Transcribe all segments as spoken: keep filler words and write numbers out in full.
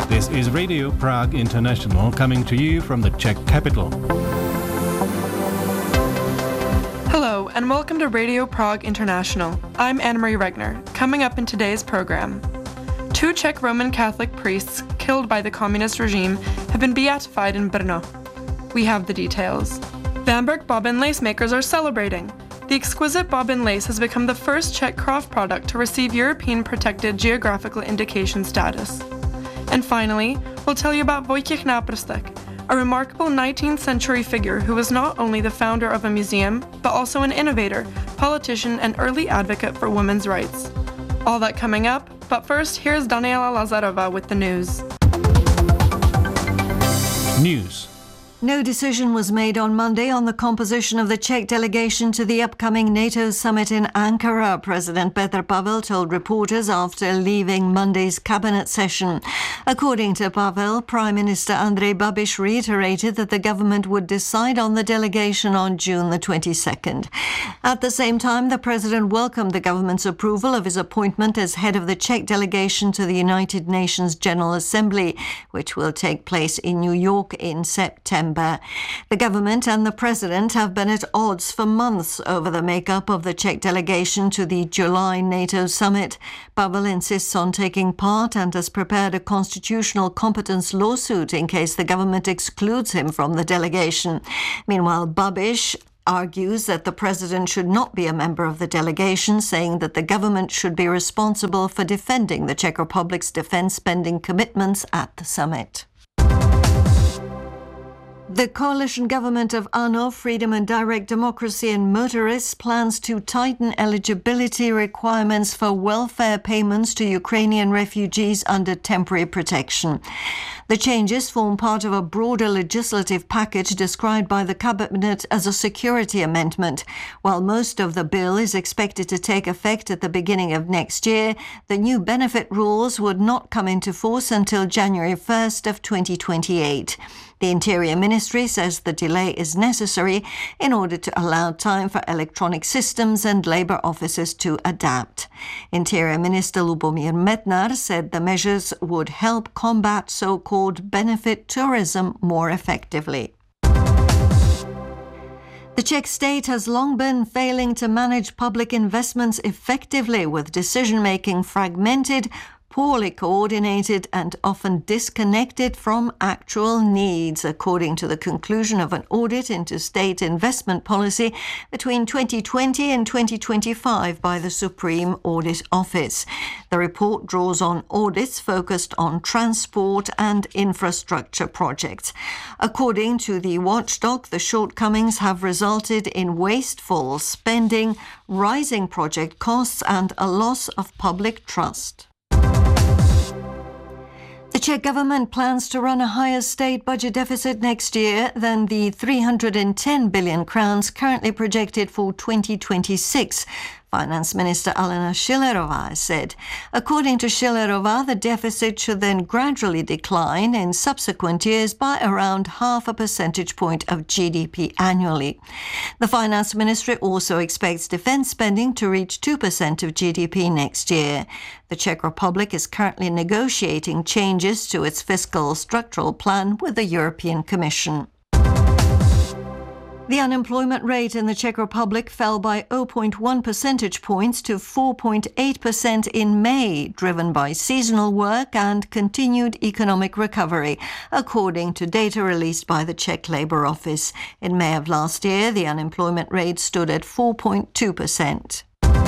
This is Radio Prague International coming to you from the Czech capital. Hello, and welcome to Radio Prague International. I'm Anne-Marie Regner. Coming up in today's program, two Czech Roman Catholic priests killed by the communist regime have been beatified in Brno. We have the details. Bamberg bobbin lace makers are celebrating. The exquisite bobbin lace has become the first Czech craft product to receive European Protected Geographical Indication status. And finally, we'll tell you about Wojciech Náprstek, a remarkable nineteenth century figure who was not only the founder of a museum, but also an innovator, politician, and early advocate for women's rights. All that coming up, but first, here's Daniela Lazarova with the news. News. No decision was made on Monday on the composition of the Czech delegation to the upcoming NATO summit in Ankara, President Petr Pavel told reporters after leaving Monday's cabinet session. According to Pavel, Prime Minister Andrej Babiš reiterated that the government would decide on the delegation on June the twenty-second. At the same time, the president welcomed the government's approval of his appointment as head of the Czech delegation to the United Nations General Assembly, which will take place in New York in September. The government and the president have been at odds for months over the makeup of the Czech delegation to the July NATO summit. Pavel insists on taking part and has prepared a constitutional competence lawsuit in case the government excludes him from the delegation. Meanwhile, Babiš argues that the president should not be a member of the delegation, saying that the government should be responsible for defending the Czech Republic's defense spending commitments at the summit. The coalition government of ANO, Freedom and Direct Democracy and Motorists plans to tighten eligibility requirements for welfare payments to Ukrainian refugees under temporary protection. The changes form part of a broader legislative package described by the cabinet as a security amendment. While most of the bill is expected to take effect at the beginning of next year, the new benefit rules would not come into force until January first of twenty twenty-eight. The Interior Ministry says the delay is necessary in order to allow time for electronic systems and labour offices to adapt. Interior Minister Lubomír Metnar said the measures would help combat so-called benefit tourism more effectively. The Czech state has long been failing to manage public investments effectively, with decision-making fragmented, poorly coordinated and often disconnected from actual needs, according to the conclusion of an audit into state investment policy between twenty twenty and twenty twenty-five by the Supreme Audit Office. The report draws on audits focused on transport and infrastructure projects. According to the watchdog, the shortcomings have resulted in wasteful spending, rising project costs and a loss of public trust. The Czech government plans to run a higher state budget deficit next year than the three hundred ten billion crowns currently projected for twenty twenty-six. Finance Minister Alena Schillerová said. According to Schillerová, the deficit should then gradually decline in subsequent years by around half a percentage point of G D P annually. The Finance Ministry also expects defence spending to reach two percent of G D P next year. The Czech Republic is currently negotiating changes to its fiscal structural plan with the European Commission. The unemployment rate in the Czech Republic fell by zero point one percentage points to four point eight percent in May, driven by seasonal work and continued economic recovery, according to data released by the Czech Labour Office. In May of last year, the unemployment rate stood at four point two percent.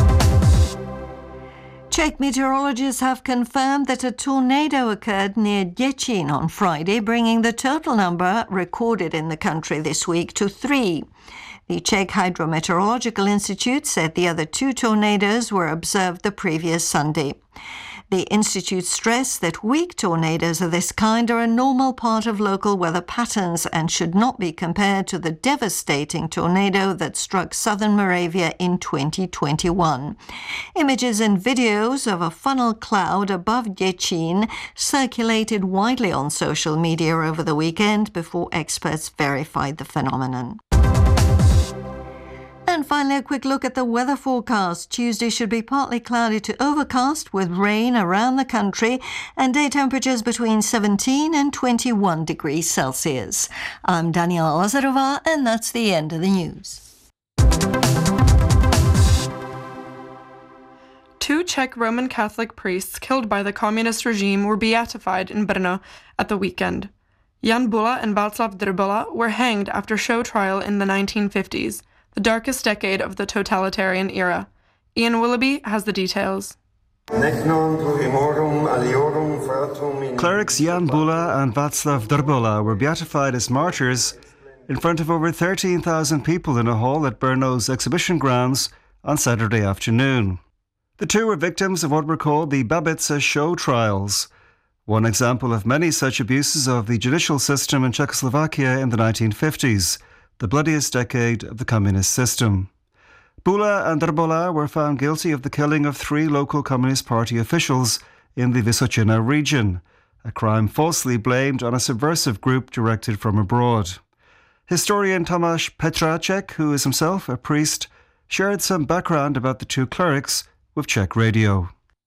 Czech meteorologists have confirmed that a tornado occurred near Děčín on Friday, bringing the total number recorded in the country this week to three. The Czech Hydrometeorological Institute said the other two tornadoes were observed the previous Sunday. The institute stressed that weak tornadoes of this kind are a normal part of local weather patterns and should not be compared to the devastating tornado that struck southern Moravia in twenty twenty-one. Images and videos of a funnel cloud above Děčín circulated widely on social media over the weekend before experts verified the phenomenon. And finally, a quick look at the weather forecast. Tuesday should be partly cloudy to overcast with rain around the country and day temperatures between seventeen and twenty-one degrees Celsius. I'm Daniela Lazarova, and that's the end of the news. Two Czech Roman Catholic priests killed by the communist regime were beatified in Brno at the weekend. Jan Bula and Václav Drbola were hanged after show trial in the nineteen fifties. The darkest decade of the totalitarian era. Ian Willoughby has the details. Clerics Jan Bula and Václav Drbola were beatified as martyrs in front of over thirteen thousand people in a hall at Brno's exhibition grounds on Saturday afternoon. The two were victims of what were called the Babica show trials, one example of many such abuses of the judicial system in Czechoslovakia in the nineteen fifties. The bloodiest decade of the communist system. Bula and Drbola were found guilty of the killing of three local Communist Party officials in the Vysočina region, a crime falsely blamed on a subversive group directed from abroad. Historian Tomáš Petráček, who is himself a priest, shared some background about the two clerics with Czech Radio.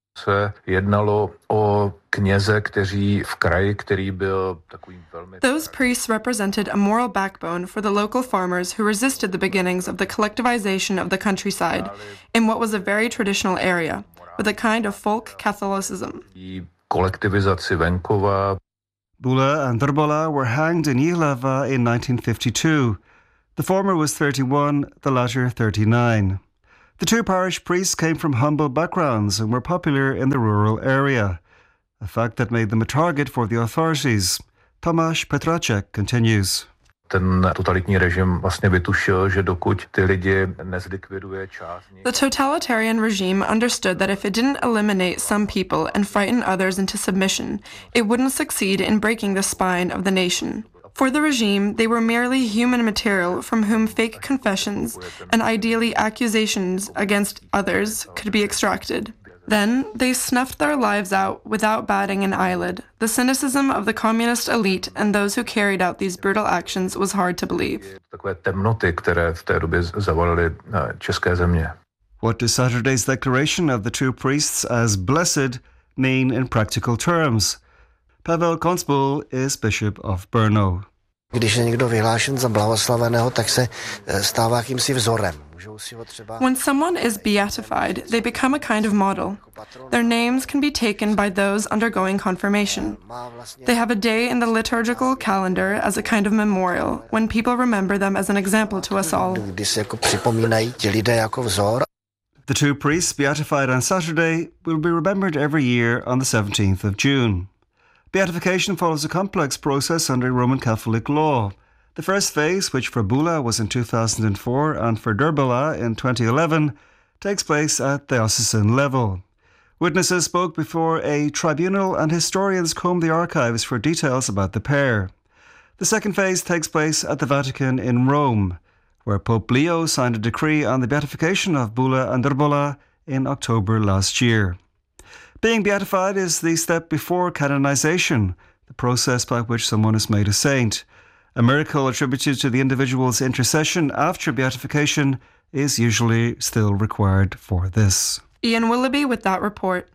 se jednalo o kněze, kteří v kraji, který byl takovým velmi... Those priests represented a moral backbone for the local farmers who resisted the beginnings of the collectivization of the countryside in what was a very traditional area, with a kind of folk Catholicism. Kolektivizaci venkova. Bula and Drbola were hanged in Jihlava in nineteen fifty-two. The former was thirty-one, the latter thirty-nine. The two parish priests came from humble backgrounds and were popular in the rural area, a fact that made them a target for the authorities. Tomáš Petráček continues. Ten totalitní režim vlastně vytušil, že dokud ty lidi nezlikviduje část... The totalitarian regime understood that if it didn't eliminate some people and frighten others into submission, it wouldn't succeed in breaking the spine of the nation. For the regime, they were merely human material from whom fake confessions and ideally accusations against others could be extracted. Then, they snuffed their lives out without batting an eyelid. The cynicism of the communist elite and those who carried out these brutal actions was hard to believe. Takové temnoty, které v té době zavalily české země. What does Saturday's declaration of the two priests as blessed mean in practical terms? Pavel Konzbul is Bishop of Brno. Když je někdo vyhlášen za blahoslaveného, tak se stává jakýmsi vzorem. When someone is beatified, they become a kind of model. Their names can be taken by those undergoing confirmation. They have a day in the liturgical calendar as a kind of memorial, when people remember them as an example to us all. The two priests beatified on Saturday will be remembered every year on the seventeenth of June. Beatification follows a complex process under Roman Catholic law. The first phase, which for Bula was in two thousand four and for Drbola in twenty eleven, takes place at diocesan level. Witnesses spoke before a tribunal and historians combed the archives for details about the pair. The second phase takes place at the Vatican in Rome, where Pope Leo signed a decree on the beatification of Bula and Drbola in October last year. Being beatified is the step before canonization, the process by which someone is made a saint. A miracle attributed to the individual's intercession after beatification is usually still required for this. Ian Willoughby with that report.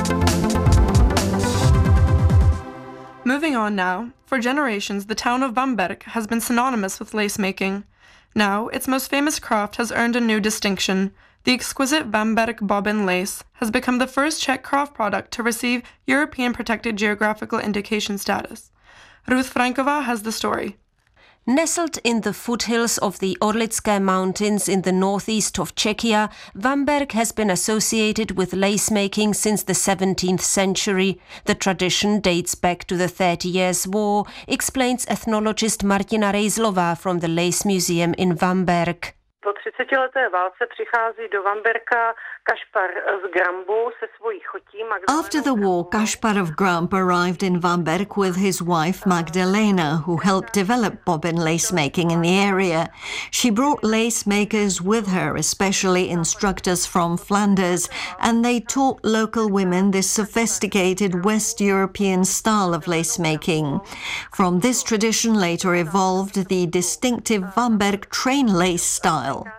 Moving on now, for generations the town of Bamberg has been synonymous with lace making. Now, its most famous craft has earned a new distinction. The exquisite Bamberg bobbin lace has become the first Czech craft product to receive European Protected Geographical Indication status. Ruth Frankova has the story. Nestled in the foothills of the Orlické Mountains in the northeast of Czechia, Bamberg has been associated with lace making since the seventeenth century. The tradition dates back to the Thirty Years' War, explains ethnologist Martina Rejzlová from the Lace Museum in Bamberg. Po třicetileté válce přichází do Bamberka Kašpar z Grambu se svojí chotí. After the war, Kaspar of Gramp arrived in Bamberg with his wife Magdalena, who helped develop bobbin lace making in the area. She brought lace makers with her, especially instructors from Flanders, and they taught local women this sophisticated West European style of lace making. From this tradition later evolved the distinctive Bamberg train lace style.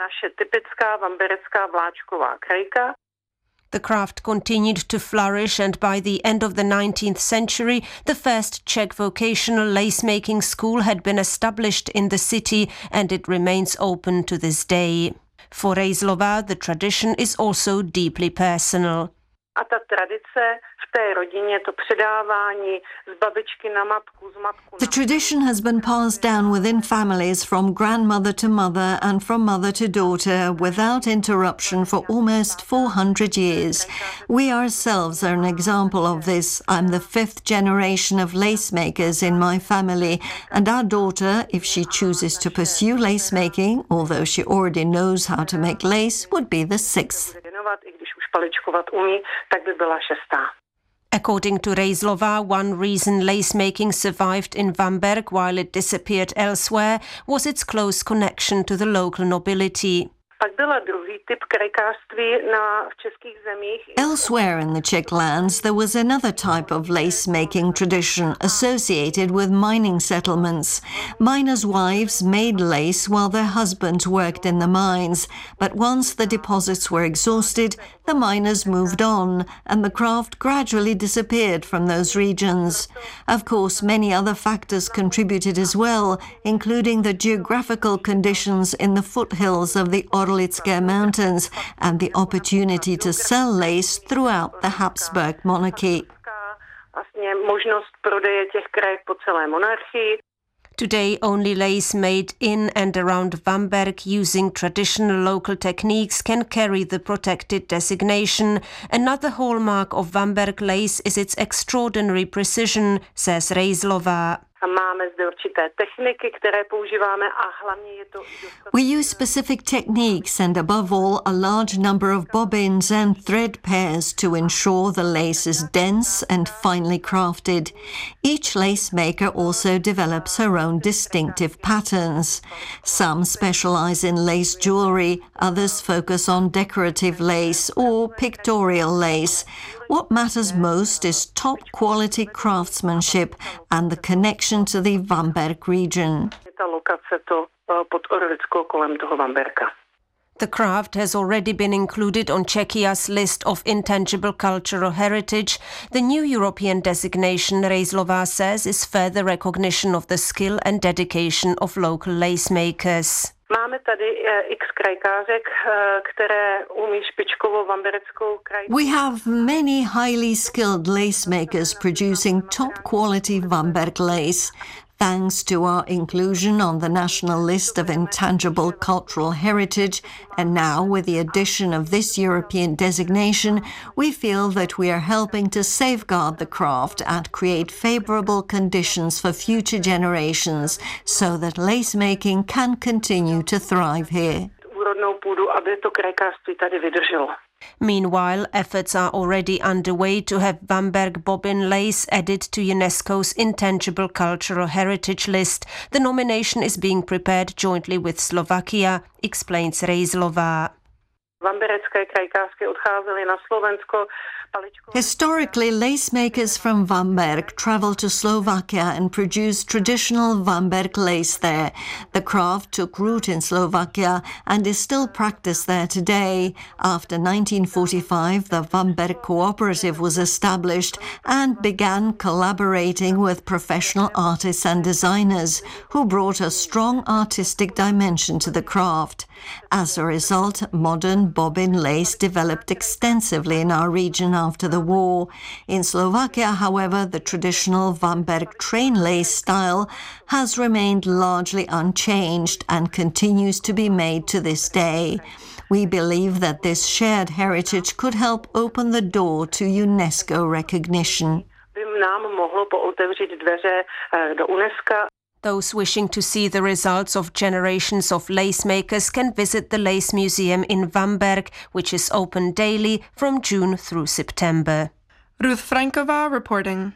naše typická vamberecká vláčková krajka. The craft continued to flourish, and by the end of the nineteenth century, the first Czech vocational lace-making school had been established in the city, and it remains open to this day. For Rejzlova, the tradition is also deeply personal. A ta tradice v té rodině, to předávání z babičky na matku, z matku na... The tradition has been passed down within families from grandmother to mother and from mother to daughter without interruption for almost four hundred years. We ourselves are an example of this. I'm the fifth generation of lace makers in my family, and our daughter, if she chooses to pursue lace making, although she already knows how to make lace, would be the sixth. I když už paličkovat umí, tak by byla šestá. According to Rejzlova, one reason lace-making survived in Vamberk while it disappeared elsewhere was its close connection to the local nobility. Pak byla druhý typ krajkářství na v českých zemích. Elsewhere in the Czech lands, there was another type of lace-making tradition associated with mining settlements. Miners' wives made lace while their husbands worked in the mines, but once the deposits were exhausted, the miners moved on, and the craft gradually disappeared from those regions. Of course, many other factors contributed as well, including the geographical conditions in the foothills of the Orlické Mountains and the opportunity to sell lace throughout the Habsburg monarchy. Vlastně možnost prodeje těch krajek po celé monarchii. Today, only lace made in and around Vamberk using traditional local techniques can carry the protected designation. Another hallmark of Vamberk lace is its extraordinary precision, says Rejzlova. Máme zde určité techniky, které používáme a hlavně je to... We use specific techniques and above all a large number of bobbins and thread pairs to ensure the lace is dense and finely crafted. Each lace maker also develops her own distinctive patterns. Some specialize in lace jewelry, others focus on decorative lace or pictorial lace. What matters most is top quality craftsmanship and the connection to the Vamberk region. Ta lokace to pod Orlickou kolem toho Vamberka. The craft has already been included on Czechia's list of intangible cultural heritage. The new European designation, Rejzlova says, is further recognition of the skill and dedication of local lace makers. Máme tady x krajkářek, které umí špičkovou vambereckou krajku. We have many highly skilled lace makers producing top quality Vamberk lace. Thanks to our inclusion on the national list of intangible cultural heritage, and now with the addition of this European designation, we feel that we are helping to safeguard the craft and create favourable conditions for future generations so that lace making can continue to thrive here. Úrodnou půdu, aby to krajkářství tady vydrželo. Meanwhile, efforts are already underway to have Vamberk bobbin lace added to UNESCO's Intangible Cultural Heritage list. The nomination is being prepared jointly with Slovakia, explains Rejzlova. Vamberecké krajkářky odcházely na Slovensko. Historically, lace makers from Vamberk traveled to Slovakia and produced traditional Vamberk lace there. The craft took root in Slovakia and is still practiced there today. After nineteen forty-five, the Vamberk Cooperative was established and began collaborating with professional artists and designers who brought a strong artistic dimension to the craft. As a result, modern bobbin lace developed extensively in our region after the war. In Slovakia, however, the traditional Vamberk train lace style has remained largely unchanged and continues to be made to this day. We believe that this shared heritage could help open the door to UNESCO recognition. By nám mohlo pootevřít dveře do UNESCO. Those wishing to see the results of generations of lace makers can visit the Lace Museum in Vamberk, which is open daily from June through September. Ruth Frankova reporting.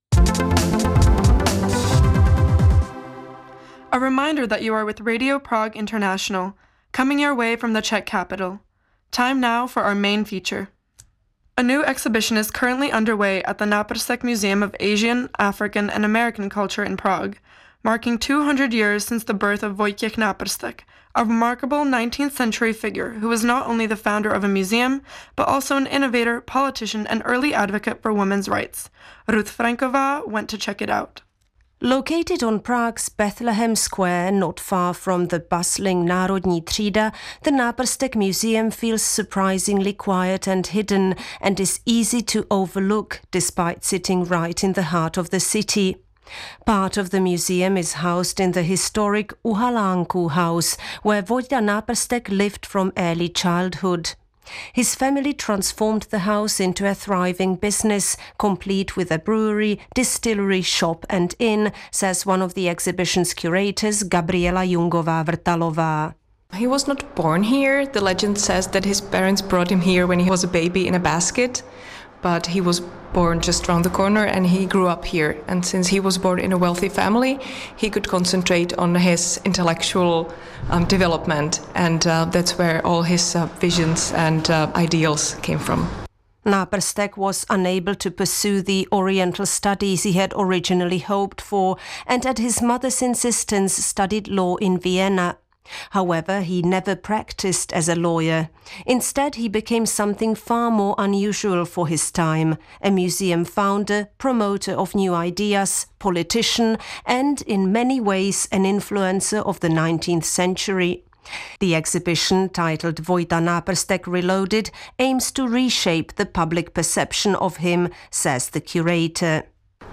A reminder that you are with Radio Prague International, coming your way from the Czech capital. Time now for our main feature. A new exhibition is currently underway at the Náprstek Museum of Asian, African and American Culture in Prague, marking two hundred years since the birth of Wojciech Náprstek, a remarkable nineteenth century figure who was not only the founder of a museum, but also an innovator, politician, and early advocate for women's rights. Ruth Franková went to check it out. Located on Prague's Bethlehem Square, not far from the bustling Národní třída, the Náprstek Museum feels surprisingly quiet and hidden and is easy to overlook despite sitting right in the heart of the city. Part of the museum is housed in the historic Uhalánku house, where Vojta Náprstek lived from early childhood. His family transformed the house into a thriving business, complete with a brewery, distillery, shop and inn, says one of the exhibition's curators, Gabriela Jungová-Vrtalová. He was not born here. The legend says that his parents brought him here when he was a baby in a basket, but he was born just around the corner and he grew up here. And since he was born in a wealthy family, he could concentrate on his intellectual um, development, and uh, that's where all his uh, visions and uh, ideals came from. Náprstek was unable to pursue the Oriental studies he had originally hoped for, and at his mother's insistence studied law in Vienna. However, he never practiced as a lawyer. Instead, he became something far more unusual for his time, a museum founder, promoter of new ideas, politician, and in many ways an influencer of the nineteenth century. The exhibition, titled Vojta Náprstek Reloaded, aims to reshape the public perception of him, says the curator.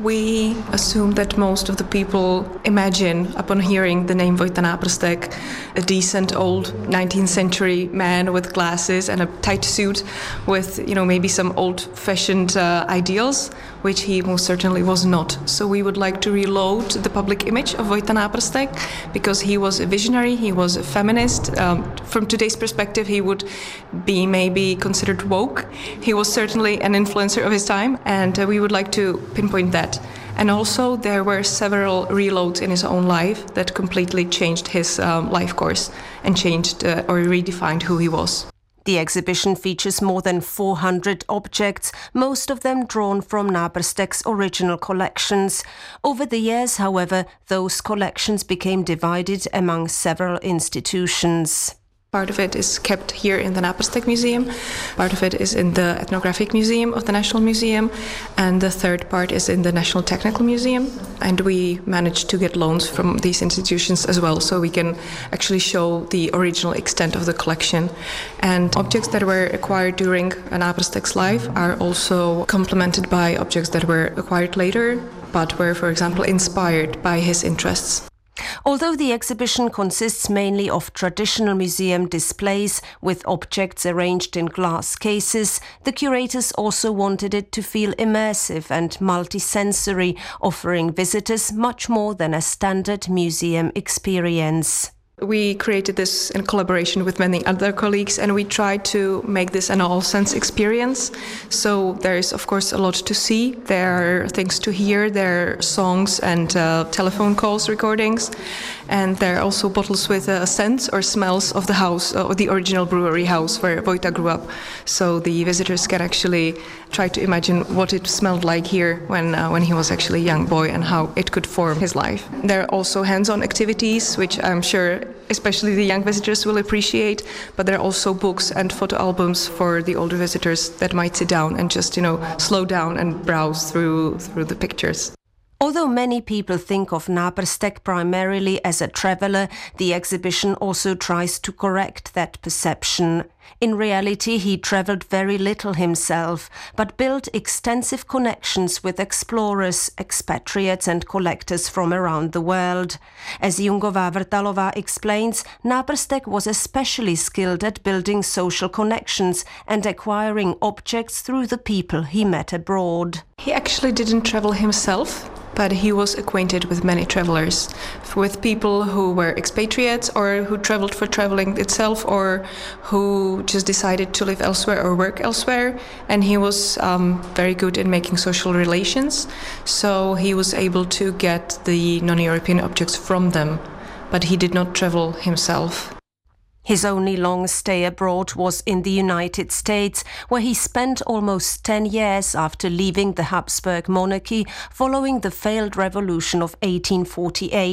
We assume that most of the people imagine, upon hearing the name Vojta Náprstek, a decent old nineteenth century man with glasses and a tight suit with, you know, maybe some old-fashioned uh, ideals, which he most certainly was not. So we would like to reload the public image of Vojta Náprstek because he was a visionary, he was a feminist. Um, from today's perspective, he would be maybe considered woke. He was certainly an influencer of his time, and uh, we would like to pinpoint that. And also there were several reloads in his own life that completely changed his um, life course and changed uh, or redefined who he was. The exhibition features more than four hundred objects, most of them drawn from Náprstek's original collections. Over the years, however, those collections became divided among several institutions. Part of it is kept here in the Náprstek Museum, part of it is in the Ethnographic Museum of the National Museum, and the third part is in the National Technical Museum. And we managed to get loans from these institutions as well, so we can actually show the original extent of the collection. And objects that were acquired during Náprstek's life are also complemented by objects that were acquired later, but were, for example, inspired by his interests. Although the exhibition consists mainly of traditional museum displays with objects arranged in glass cases, the curators also wanted it to feel immersive and multisensory, offering visitors much more than a standard museum experience. We created this in collaboration with many other colleagues, and we tried to make this an all-sense experience. So there is, of course, a lot to see. There are things to hear, there are songs and uh, telephone calls, recordings, and there are also bottles with uh, scents or smells of the house, or the original brewery house where Vojta grew up. So the visitors can actually try to imagine what it smelled like here when uh, when he was actually a young boy and how it could form his life. There are also hands-on activities, which I'm sure especially the young visitors will appreciate, but there are also books and photo albums for the older visitors that might sit down and just, you know, slow down and browse through through the pictures. Although many people think of Náprstek primarily as a traveller, the exhibition also tries to correct that perception. In reality, he travelled very little himself, but built extensive connections with explorers, expatriates and collectors from around the world. As Jungová-Vrtalová explains, Náprstek was especially skilled at building social connections and acquiring objects through the people he met abroad. He actually didn't travel himself, but he was acquainted with many travelers, with people who were expatriates or who traveled for traveling itself or who just decided to live elsewhere or work elsewhere. And he was um, very good in making social relations, so he was able to get the non-European objects from them, but he did not travel himself. His only long stay abroad was in the United States, where he spent almost ten years after leaving the Habsburg monarchy following the failed revolution of eighteen forty-eight.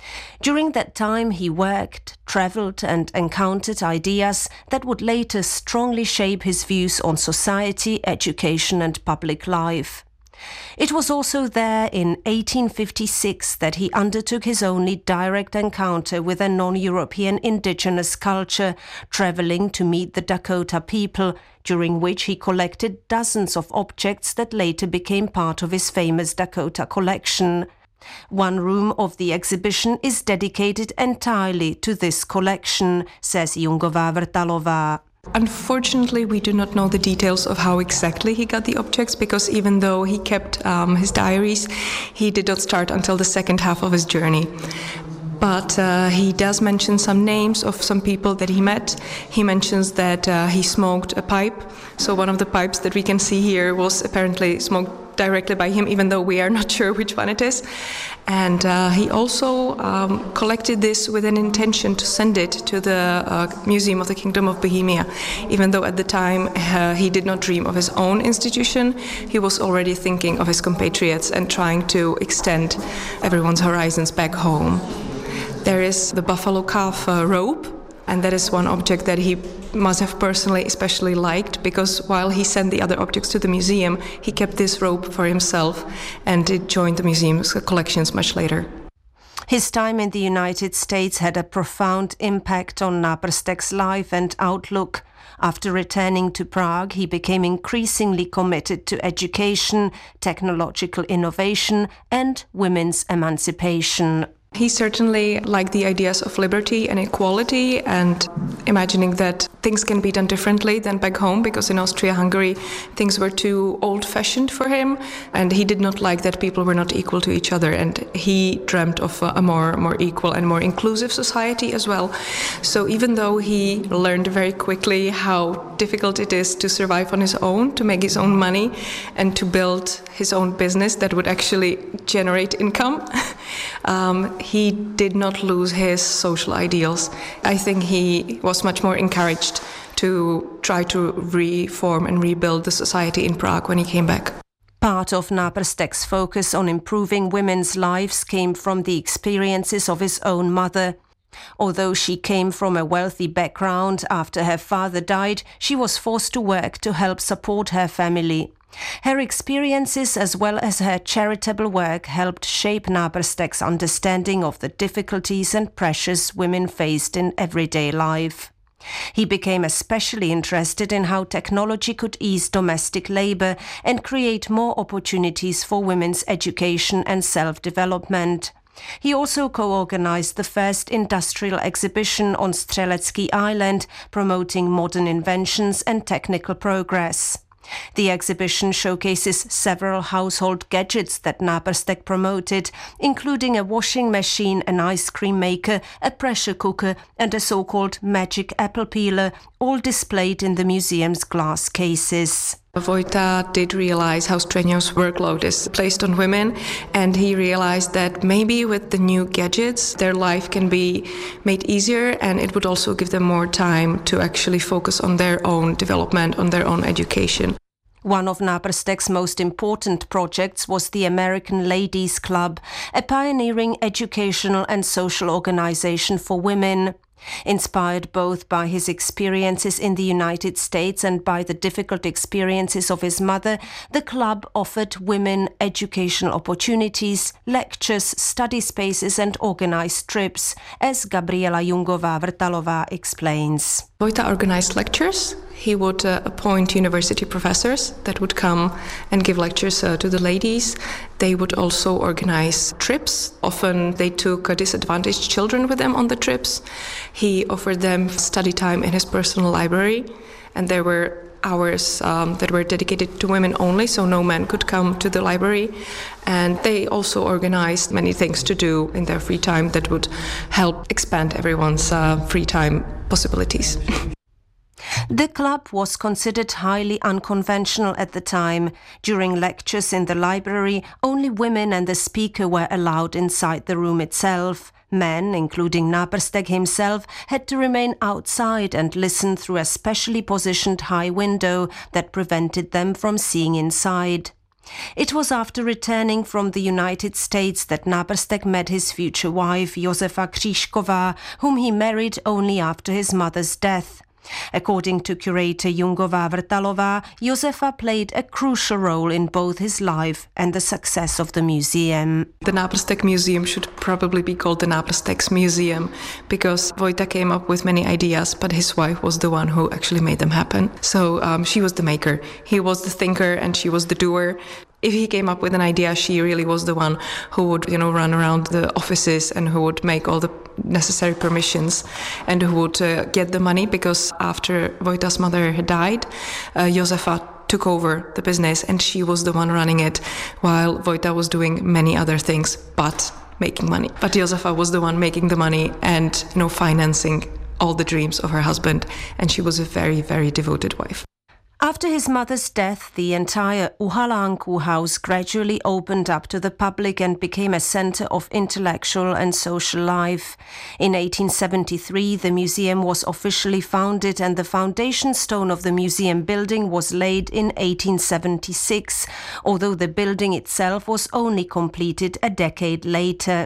During that time, he worked, travelled and encountered ideas that would later strongly shape his views on society, education and public life. It was also there in eighteen fifty-six that he undertook his only direct encounter with a non-European indigenous culture, travelling to meet the Dakota people, during which he collected dozens of objects that later became part of his famous Dakota collection. One room of the exhibition is dedicated entirely to this collection, says Jungová Vrtalová. Unfortunately, we do not know the details of how exactly he got the objects, because even though he kept um, his diaries, he did not start until the second half of his journey. But uh, he does mention some names of some people that he met. He mentions that uh, he smoked a pipe. So one of the pipes that we can see here was apparently smoked directly by him, even though we are not sure which one it is. And uh, he also um, collected this with an intention to send it to the uh, Museum of the Kingdom of Bohemia. Even though at the time uh, he did not dream of his own institution, he was already thinking of his compatriots and trying to extend everyone's horizons back home. There is the buffalo calf uh, robe, and that is one object that he must have personally especially liked, because while he sent the other objects to the museum, he kept this robe for himself, and it joined the museum's collections much later. His time in the United States had a profound impact on Náprstek's life and outlook. After returning to Prague, he became increasingly committed to education, technological innovation, and women's emancipation. He certainly liked the ideas of liberty and equality, and imagining that things can be done differently than back home, because in Austria-Hungary things were too old-fashioned for him, and he did not like that people were not equal to each other, and he dreamt of a more, more equal and more inclusive society as well. So even though he learned very quickly how difficult it is to survive on his own, to make his own money, and to build his own business that would actually generate income, um, he did not lose his social ideals. I think he was much more encouraged to try to reform and rebuild the society in Prague when he came back. Part of Náprstek's focus on improving women's lives came from the experiences of his own mother. Although she came from a wealthy background, after her father died, she was forced to work to help support her family. Her experiences as well as her charitable work helped shape Náprstek's understanding of the difficulties and pressures women faced in everyday life. He became especially interested in how technology could ease domestic labor and create more opportunities for women's education and self-development. He also co-organized the first industrial exhibition on Střelecký Island, promoting modern inventions and technical progress. The exhibition showcases several household gadgets that Náprstek promoted, including a washing machine, an ice cream maker, a pressure cooker and a so-called magic apple peeler, all displayed in the museum's glass cases. Vojta did realize how strenuous workload is placed on women, and he realized that maybe with the new gadgets their life can be made easier, and it would also give them more time to actually focus on their own development, on their own education. One of Náprstek's most important projects was the American Ladies Club, a pioneering educational and social organization for women. Inspired both by his experiences in the United States and by the difficult experiences of his mother, the club offered women educational opportunities, lectures, study spaces and organized trips, as Gabriela Jungová Vrtalová explains. Vojta organized lectures. He would uh, appoint university professors that would come and give lectures uh, to the ladies. They would also organize trips. Often they took uh, disadvantaged children with them on the trips. He offered them study time in his personal library, and there were hours um, that were dedicated to women only, so no men could come to the library. And they also organized many things to do in their free time that would help expand everyone's uh, free time possibilities. The club was considered highly unconventional at the time. During lectures in the library, only women and the speaker were allowed inside the room itself. Men, including Náprstek himself, had to remain outside and listen through a specially positioned high window that prevented them from seeing inside. It was after returning from the United States that Nábrstec met his future wife, Josefa Křížková, whom he married only after his mother's death. According to curator Jungová Vrtalová, Josefa played a crucial role in both his life and the success of the museum. The Nábrstec Museum should probably be called the Nábrstec's Museum because Vojta came up with many ideas, but his wife was the one who actually made them happen. So um, she was the maker, he was the thinker, and she was the doer. If he came up with an idea, she really was the one who would, you know, run around the offices and who would make all the necessary permissions and who would uh, get the money, because after Vojta's mother had died, uh, Josefa took over the business and she was the one running it while Vojta was doing many other things but making money. But Josefa was the one making the money and, you know, financing all the dreams of her husband, and she was a very, very devoted wife. After his mother's death, the entire Uhalanku house gradually opened up to the public and became a center of intellectual and social life. In eighteen seventy-three, the museum was officially founded and the foundation stone of the museum building was laid in eighteen seventy-six, although the building itself was only completed a decade later.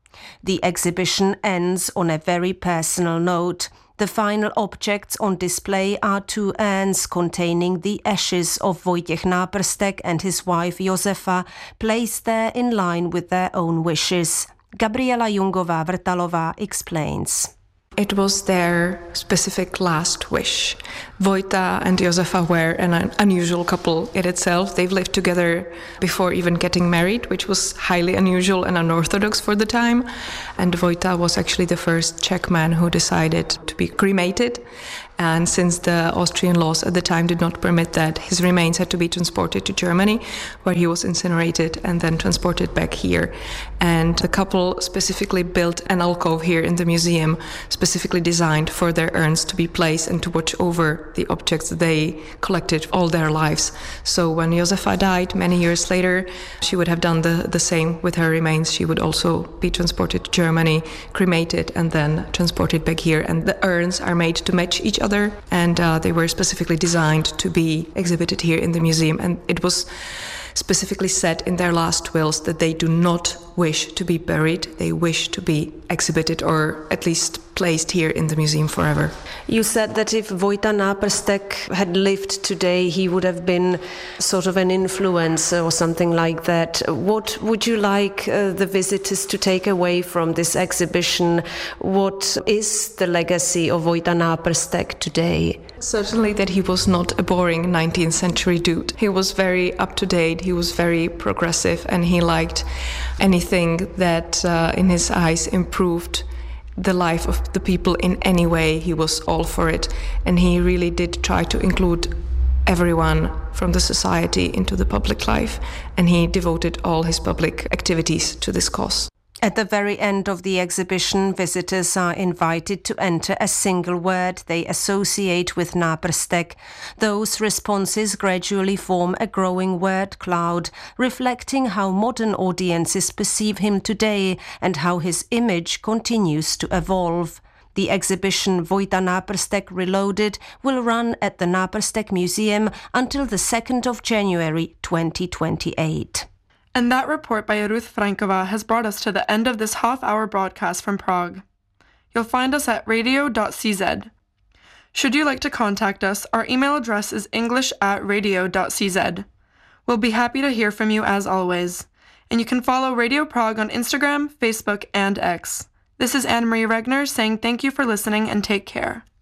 The exhibition ends on a very personal note. The final objects on display are two urns containing the ashes of Wojciech Nábrstec and his wife Josefa, placed there in line with their own wishes. Gabriela Jungová Vrtalová explains. It was their specific last wish. Vojta and Josefa were an unusual couple in itself. They've lived together before even getting married, which was highly unusual and unorthodox for the time. And Vojta was actually the first Czech man who decided to be cremated. And since the Austrian laws at the time did not permit that, his remains had to be transported to Germany, where he was incinerated and then transported back here. And the couple specifically built an alcove here in the museum, specifically designed for their urns to be placed and to watch over the objects they collected all their lives. So when Josefa died many years later, she would have done the, the same with her remains. She would also be transported to Germany, cremated, and then transported back here. And the urns are made to match each other, and uh, they were specifically designed to be exhibited here in the museum. And it was specifically said in their last wills that they do not wish to be buried, they wish to be exhibited or at least placed here in the museum forever. You said that if Vojta Nábrstec had lived today, he would have been sort of an influencer or something like that. What would you like uh, the visitors to take away from this exhibition? What is the legacy of Vojta Nábrstec today? Certainly that he was not a boring nineteenth century dude. He was very up to date, he was very progressive, and he liked anything that uh, in his eyes improved the life of the people in any way. He was all for it, and he really did try to include everyone from the society into the public life, and he devoted all his public activities to this cause. At the very end of the exhibition, visitors are invited to enter a single word they associate with Nábrstec. Those responses gradually form a growing word cloud, reflecting how modern audiences perceive him today and how his image continues to evolve. The exhibition Vojta Nábrstec Reloaded will run at the Nábrstec Museum until the second of January twenty twenty-eight. And that report by Ruth Frankova has brought us to the end of this half-hour broadcast from Prague. You'll find us at radio dot c z. Should you like to contact us, our email address is english at radio dot c z. We'll be happy to hear from you as always. And you can follow Radio Prague on Instagram, Facebook, and X. This is Anne-Marie Regner saying thank you for listening and take care.